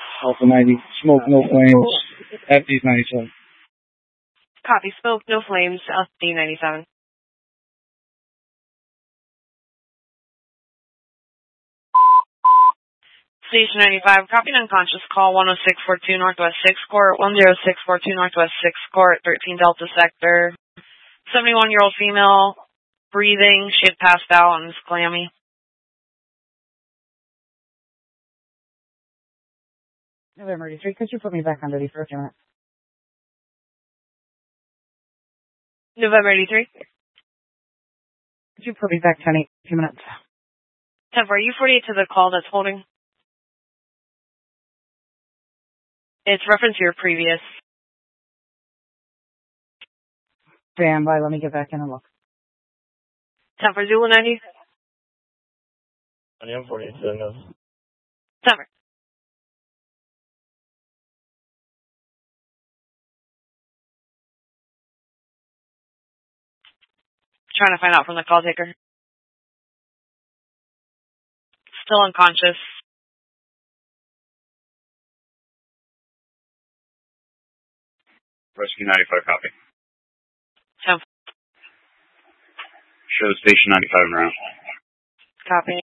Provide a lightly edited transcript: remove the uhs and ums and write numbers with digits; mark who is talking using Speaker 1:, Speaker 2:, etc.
Speaker 1: Alpha 90. Smoke, no flames. FD's 97.
Speaker 2: Copy. Smoke, no flames. LD 97. Station 95. Copy unconscious. Call 10642 Northwest 6 Court. 10642 Northwest 6 Court. 13 Delta Sector. 71-year-old female. Breathing. She had passed out and was clammy.
Speaker 3: November 83, could you put me back on duty for a few minutes?
Speaker 2: November 83.
Speaker 3: Could you put me back 10, 8, 2 minutes?
Speaker 2: 10 for U48 to the call that's holding. It's reference to your previous.
Speaker 3: Stand by, let me get back in and look.
Speaker 2: 10 for Zulu 90.
Speaker 4: I am 48 to the nose.
Speaker 2: 10 for. Trying to find out from the call taker. Still unconscious.
Speaker 5: Rescue 95, copy.
Speaker 2: 10.
Speaker 5: Show station 95 around.
Speaker 2: Copy.